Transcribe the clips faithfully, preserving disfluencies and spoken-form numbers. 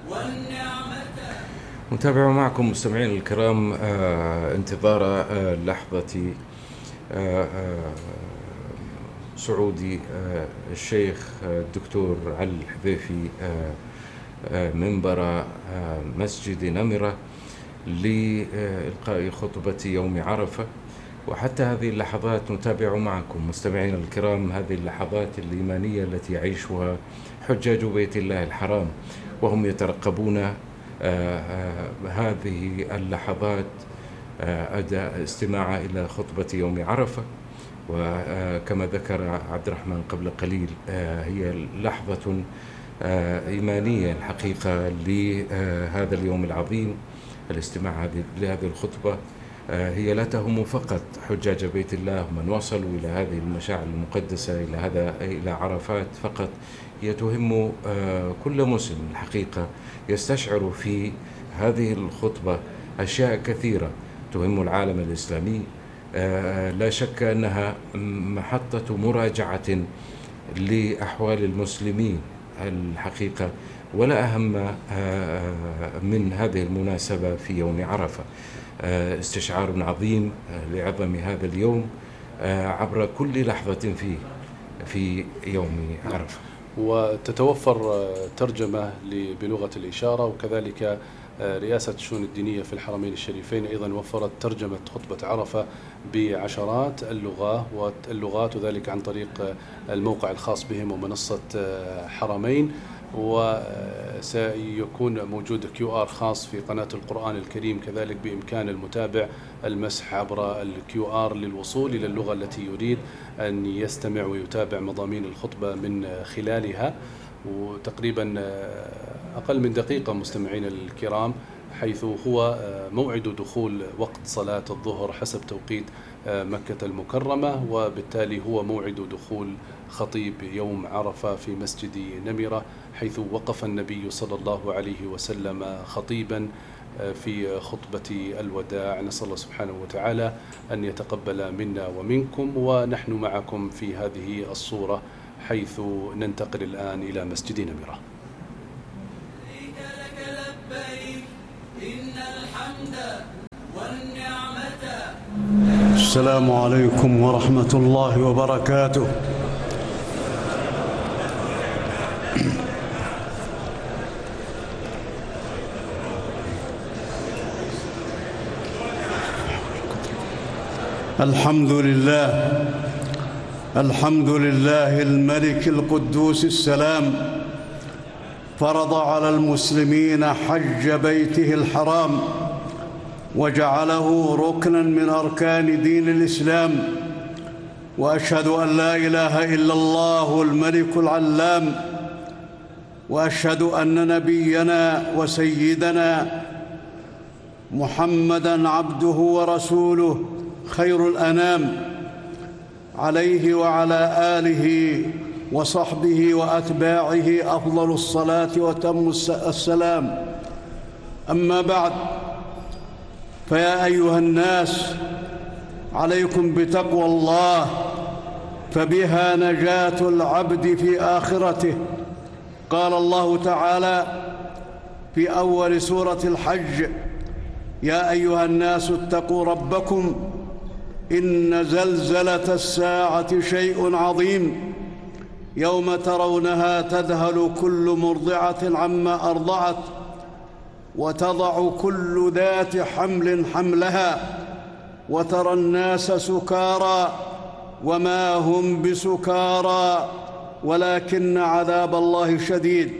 نتابع معكم مستمعين الكرام آه انتظار آه لحظة آه آه صعود آه الشيخ الدكتور علي الحذيفي آه آه منبر آه مسجد نمرة لإلقاء خطبة يوم عرفة. وحتى هذه اللحظات نتابع معكم مستمعين الكرام هذه اللحظات الإيمانية التي يعيشها حجاج بيت الله الحرام، وهم يترقبون آه آه هذه اللحظات آه أداء استماع إلى خطبة يوم عرفة. وكما ذكر عبد الرحمن قبل قليل آه هي لحظة آه إيمانية الحقيقة لهذا اليوم العظيم. الاستماع لهذه الخطبة آه هي لا تهم فقط حجاج بيت الله من وصلوا إلى هذه المشاعر المقدسة إلى هذا إلى عرفات فقط، هي تهم آه كل مسلم الحقيقة يستشعر في هذه الخطبة أشياء كثيرة تهم العالم الإسلامي. آه لا شك أنها محطة مراجعة لأحوال المسلمين الحقيقة، ولا أهم آه من هذه المناسبة في يوم عرفة. آه استشعار عظيم آه لعظم هذا اليوم آه عبر كل لحظة فيه في يوم عرفة. وتتوفر ترجمة بلغة الإشارة، وكذلك رئاسة الشؤون الدينية في الحرمين الشريفين أيضا وفرت ترجمة خطبة عرفة بعشرات اللغات واللغات وذلك عن طريق الموقع الخاص بهم ومنصة حرمين. وسيكون موجود كيو آر خاص في قناة القرآن الكريم، كذلك بإمكان المتابع المسح عبر الكيو آر للوصول إلى اللغة التي يريد أن يستمع ويتابع مضامين الخطبة من خلالها. وتقريبا أقل من دقيقة مستمعين الكرام، حيث هو موعد دخول وقت صلاة الظهر حسب توقيت مكة المكرمة، وبالتالي هو موعد دخول خطيب يوم عرفة في مسجد نمرة، حيث وقف النبي صلى الله عليه وسلم خطيبا في خطبة الوداع. نسأل الله سبحانه وتعالى أن يتقبل منا ومنكم، ونحن معكم في هذه الصورة حيث ننتقل الآن إلى مسجد نمرة. السلام عليكم ورحمة الله وبركاته. الحمد لله الحمد لله الملك القدوس السلام، فرض على المسلمين حج بيته الحرام وجعله ركنا من أركان دين الإسلام. وأشهد أن لا إله إلا الله الملك العلام، وأشهد أن نبينا وسيدنا محمدًا عبده ورسوله خير الأنام، عليه وعلى آله وصحبه وأتباعه أفضل الصلاة وتم السلام. أما بعد، فيا أيها الناس، عليكم بتقوى الله، فبها نجاة العبد في آخرته. قال الله تعالى في أول سورة الحج: يا أيها الناس اتقوا ربكم إن زلزلة الساعة شيء عظيم، يوم ترونها تذهل كل مرضعة عما أرضعت وتضع كل ذات حمل حملها وترى الناس سكارى وما هم بسكارى ولكن عذاب الله شديد.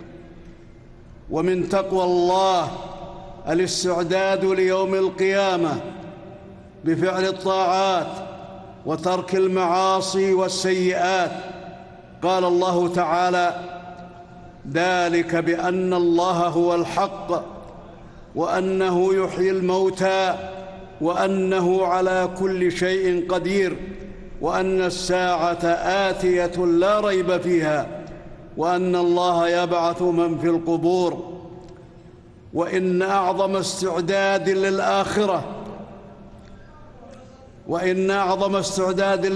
ومن تقوى الله الاستعداد ليوم القيامة بفعل الطاعات وترك المعاصي والسيئات. قال الله تعالى: ذلك بأن الله هو الحق وأنه يحيي الموتى وأنه على كل شيء قدير وأن الساعة آتية لا ريب فيها وأن الله يبعث من في القبور. وإن أعظم استعداد للآخرة وإن أعظم استعداد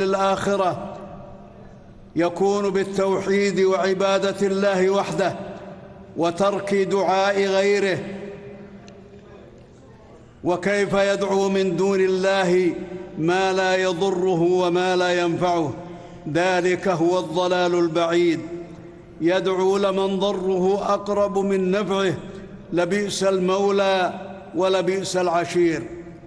للآخرة يكون بالتوحيد وعبادة الله وحده وترك دعاء غيره. وكيف يدعو من دون الله ما لا يضره وما لا ينفعه؟ ذلك هو الضلال البعيد. يدعو لمن ضره أقرب من نفعه، لبئس المولى ولبئس العشير.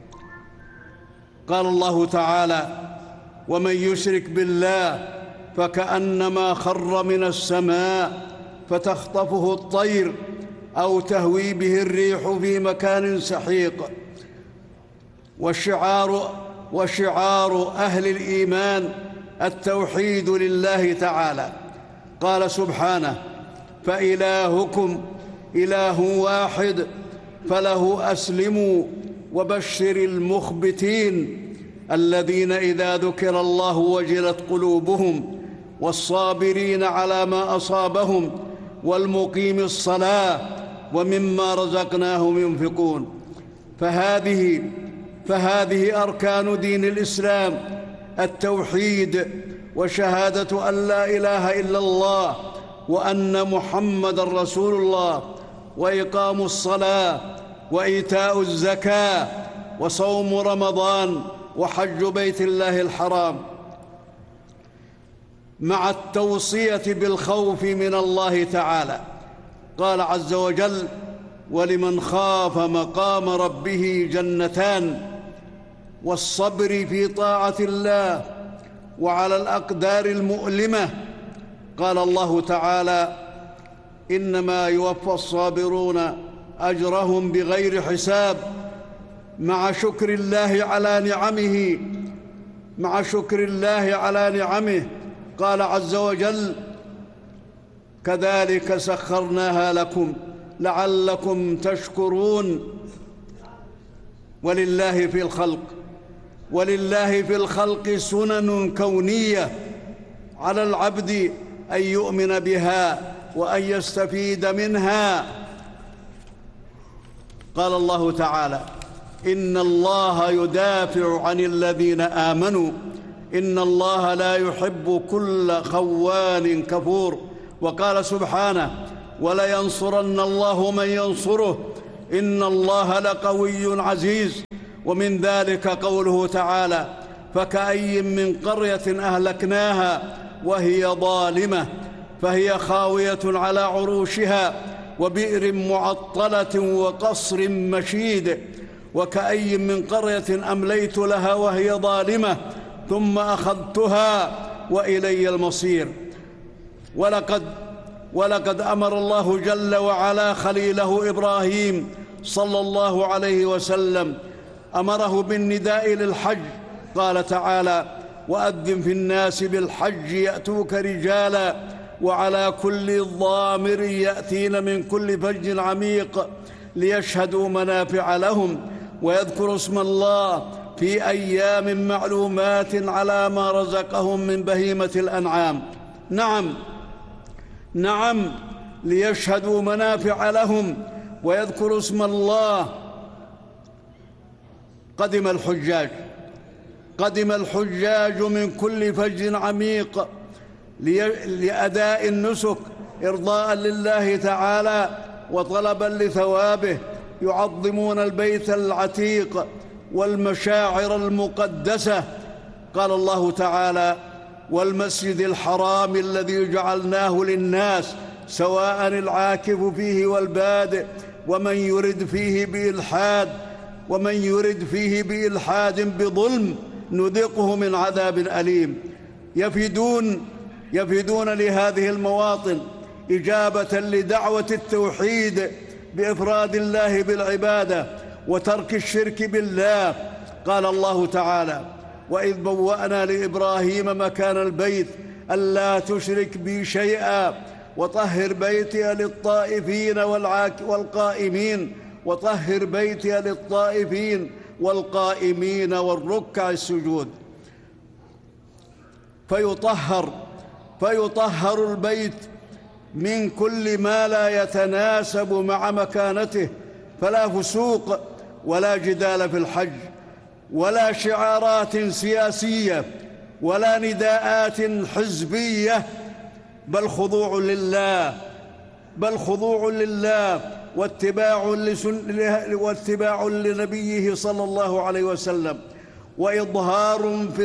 قال الله تعالى: ومن يشرك بالله فكأنما خر من السماء فتخطفه الطير أو تهوي به الريح في مكان سحيق. والشعار وشعار أهل الإيمان التوحيد لله تعالى. قال سبحانه: فإلهكم إله واحد فله أسلموا وبشر المخبتين الذين إذا ذكر الله وجلت قلوبهم والصابرين على ما أصابهم والمقيم الصلاة ومما رزقناهم ينفقون. فهذه فهذه أركان دين الإسلام: التوحيد وشهادة أن لا إله إلا الله وأن محمدًا رسول الله، وإقام الصلاة وإيتاء الزكاة وصوم رمضان وحج بيت الله الحرام، مع التوصية بالخوف من الله تعالى. قال عز وجل: ولمن خاف مقام ربه جنتان، والصبر في طاعة الله وعلى الأقدار المؤلمة. قال الله تعالى: إنما يوفى الصابرون أجرهم بغير حساب، مع شكر الله على نعمه مع شكر الله على نعمه. قال عز وجل: كذلك سخرناها لكم لعلكم تشكرون. ولله في الخلق ولله في الخلق سنن كونية على العبد أن يؤمن بها وأن يستفيد منها. قال الله تعالى: إن الله يدافع عن الذين آمنوا إن الله لا يحب كل خوان كفور. وقال سبحانه: ولينصرن الله من ينصره إن الله لقوي عزيز. ومن ذلك قوله تعالى: فكأي من قرية أهلكناها وهي ظالمة فهي خاوية على عروشها وبئر معطلة وقصر مشيد. وكأي من قرية أمليت لها وهي ظالمة ثم أخذتها وإلي المصير. ولقد ولقد أمر الله جل وعلا خليله إبراهيم صلى الله عليه وسلم، أمره بالنداء للحج. قال تعالى: وأذن في الناس بالحج يأتوك رجالا وعلى كل ضامر يأتين من كل فج عميق ليشهدوا منافع لهم ويذكروا اسم الله في أيام معلومات على ما رزقهم من بهيمة الأنعام. نعم نعم ليشهدوا منافع لهم ويذكروا اسم الله. قدم الحجاج قدم الحجاج من كل فج عميق لأداء النسك إرضاء لله تعالى وطلبا لثوابه، يعظمون البيت العتيق والمشاعر المقدسة. قال الله تعالى: والمسجد الحرام الذي جعلناه للناس سواء العاكف فيه والبادئ ومن يرد فيه بإلحاد ومن يرد فيه بإلحاد بظلم نذقه من عذاب أليم. يفدون يفدون لهذه المواطن إجابة لدعوة التوحيد بإفراد الله بالعبادة وترك الشرك بالله. قال الله تعالى: وإذ بوأنا لإبراهيم مكان البيت ألا تشرك بي شيئا وطهر بيتي للطائفين والقائمين وطهر بيتي للطائفين والقائمين والركع السجود. فيطهر فيطهر البيت من كل ما لا يتناسب مع مكانته، فلا فسوق ولا جدال في الحج ولا شعارات سياسية ولا نداءات حزبية، بل خضوع لله بل خضوع لله واتباع, لسن واتباع لنبيه صلى الله عليه وسلم، وإظهار في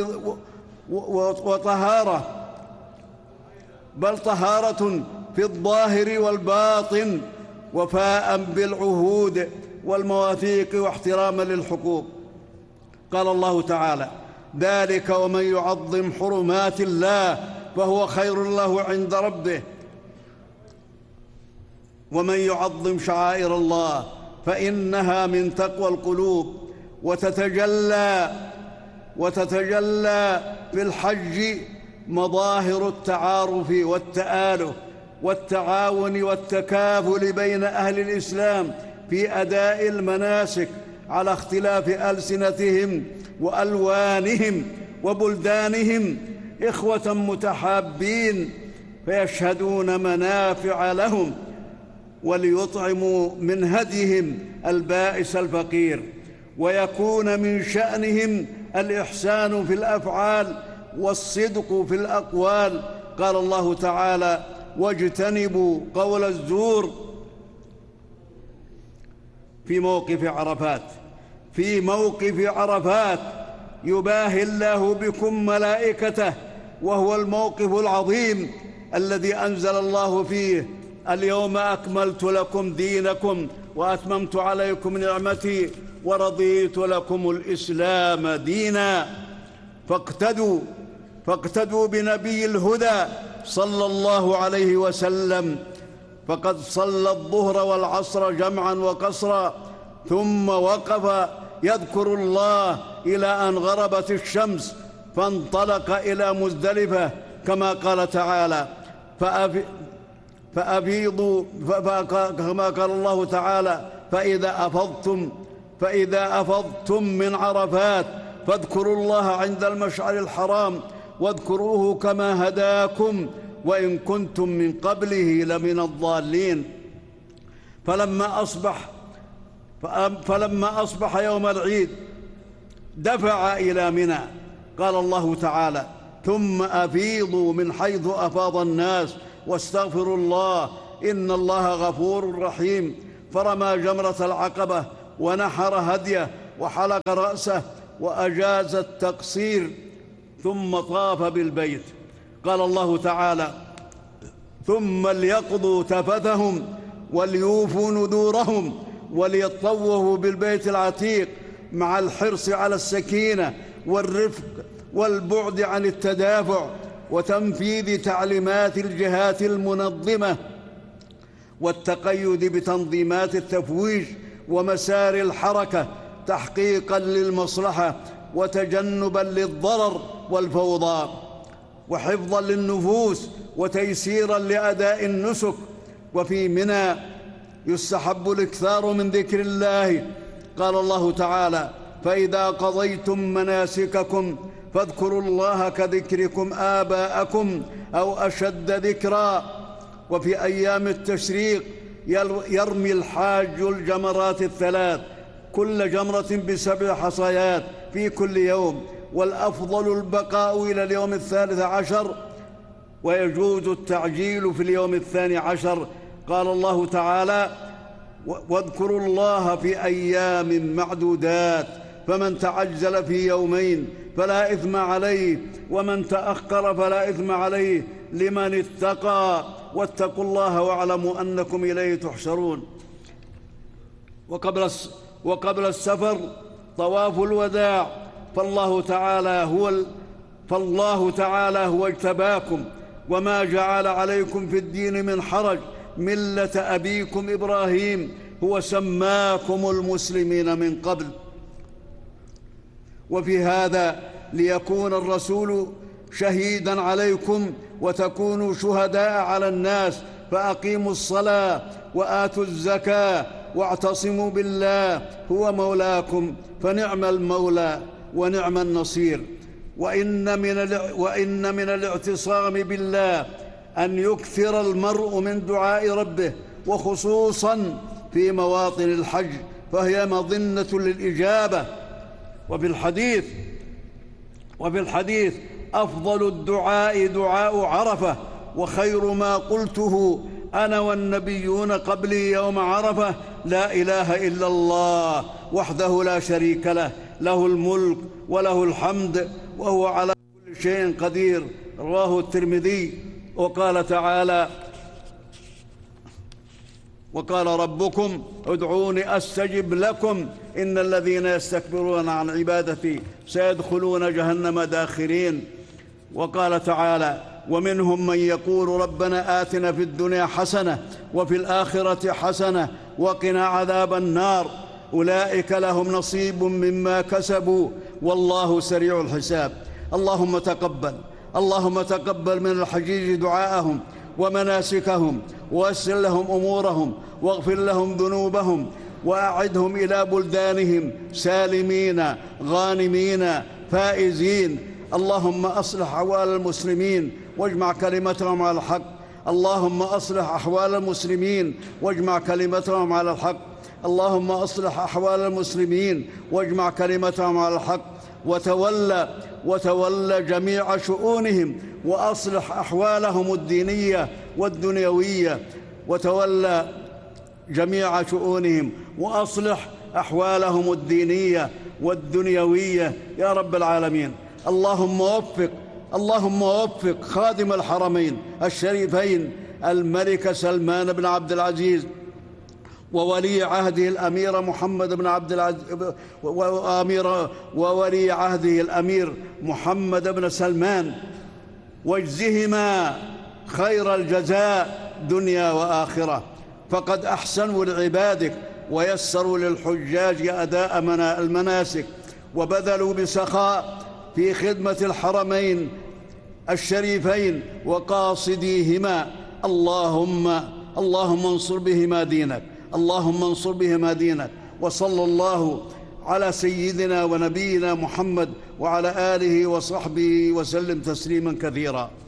وطهارة، بل طهارة في الظاهر والباطن، وفاء بالعهود والمواثيق واحتراما للحقوق. قال الله تعالى: ذلك ومن يعظم حرمات الله فهو خير له عند ربه، ومن يعظم شعائر الله فإنها من تقوى القلوب. وتتجلى وتتجلى في الحج مظاهر التعارف والتآلف والتعاون والتكافل بين أهل الإسلام في أداء المناسك على اختلاف ألسنتهم وألوانهم وبلدانهم، إخوة متحابين فيشهدون منافع لهم وليطعموا من هديهم البائس الفقير، ويكون من شأنهم الإحسان في الأفعال والصدق في الأقوال. قال الله تعالى: واجتنبوا قول الزور في موقف عرفات. في موقف عرفات يباهي الله بكم ملائكته، وهو الموقف العظيم الذي أنزل الله فيه: اليوم أكملت لكم دينكم وأتممت عليكم نعمتي ورضيت لكم الإسلام دينا. فاقتدوا فاقتدوا بنبي الهدى صلى الله عليه وسلم، فقد صلى الظهر والعصر جمعا وقصرا، ثم وقف يذكر الله إلى أن غربت الشمس، فانطلق إلى مزدلفة كما قال تعالى: فأفيضوا كما قال الله تعالى: فإذا أفضتم فإذا أفضتم من عرفات فاذكروا الله عند المشعر الحرام واذكروه كما هداكم وإن كنتم من قبله لمن الضالين. فلما أصبح فلما أصبح يوم العيد دفع إلى منى. قال الله تعالى: ثم أفيضوا من حيث أفاض الناس واستغفروا الله إن الله غفور رحيم. فرمى جمرة العقبة ونحر هديه وحلق رأسه وأجاز التقصير، ثم طاف بالبيت. قال الله تعالى: ثم ليقضوا تفثهم وليوفوا نذورهم وليطوفوا بالبيت العتيق، مع الحرص على السكينة والرفق والبعد عن التدافع وتنفيذ تعليمات الجهات المنظمة والتقيد بتنظيمات التفويج ومسار الحركة تحقيقاً للمصلحة وتجنباً للضرر والفوضى، وحفظاً للنفوس وتيسيراً لأداء النسك. وفي منى يستحب الإكثار من ذكر الله. قال الله تعالى: فإذا قضيتم مناسككم فاذكروا الله كذكركم آباءكم أو أشد ذكرا. وفي أيام التشريق يرمي الحاج الجمرات الثلاث، كل جمرة بسبع حصيات في كل يوم، والأفضل البقاء إلى اليوم الثالث عشر، ويجوز التعجيل في اليوم الثاني عشر. قال الله تعالى: واذكروا الله في أيام معدودات، فمن تعجل في يومين فلا إثم عليه، ومن تأخر فلا إثم عليه، لمن اتقى. واتقوا الله واعلموا أنكم إليه تحشرون. وقبل وقبل السفر طواف الوداع، فالله تعالى هو ال... فالله تعالى هو اجتباكم وما جعل عليكم في الدين من حرج، ملة أبيكم إبراهيم هو سماكم المسلمين من قبل. وفي هذا ليكون الرسول شهيدا عليكم وتكونوا شهداء على الناس، فأقيموا الصلاة وآتوا الزكاة واعتصموا بالله هو مولاكم، فنعم المولى ونعم النصير. وإن من, وإن من الاعتصام بالله أن يكثر المرء من دعاء ربه، وخصوصا في مواطن الحج، فهي مظنة للإجابة. وفي الحديث وفي الحديث أفضل الدعاء دعاء عرفة، وخير ما قلته أنا والنبيون قبلي يوم عرفة لا إله إلا الله وحده لا شريك له، له الملك وله الحمد وهو على كل شيء قدير. رواه الترمذي. وقال تعالى: وقال ربكم ادعوني أستجب لكم إن الذين يستكبرون عن عبادتي سيدخلون جهنم داخرين. وقال تعالى: ومنهم من يقول ربنا آتنا في الدنيا حسنة وفي الآخرة حسنة وقنا عذاب النار أولئك لهم نصيب مما كسبوا والله سريع الحساب. اللهم تقبل اللهم تقبل من الحجيج دعاءهم ومناسكهم، ويسر لهم أمورهم، واغفر لهم ذنوبهم، وأعدهم إلى بلدانهم سالمين غانمين فائزين. اللهم أصلح أحوال المسلمين واجمع كلمتهم على الحق. اللهم أصلح أحوال المسلمين واجمع كلمتهم على الحق. اللهم أصلح أحوال المسلمين واجمع كلمتهم على الحق. وتولى وتولى جميع شؤونهم وأصلح أحوالهم الدينية والدنيوية. وتولى جميع شؤونهم وأصلح أحوالهم الدينية والدنيوية يا رب العالمين. اللهم وفق اللهم وفق خادم الحرمين الشريفين الملك سلمان بن عبد العزيز وولي عهده الأمير محمد بن عبد العزيز وأمير وولي عهده الأمير محمد بن سلمان، واجزهما خير الجزاء دنيا وآخرة، فقد أحسنوا لعبادك ويسروا للحجاج أداء المناسك وبذلوا بسخاء في خدمة الحرمين الشريفين وقاصديهما. اللهم اللهم انصر بهما دينك اللهم انصر بهما دينك. وصلى الله على سيدنا ونبينا محمد وعلى آله وصحبه وسلم تسليما كثيرا.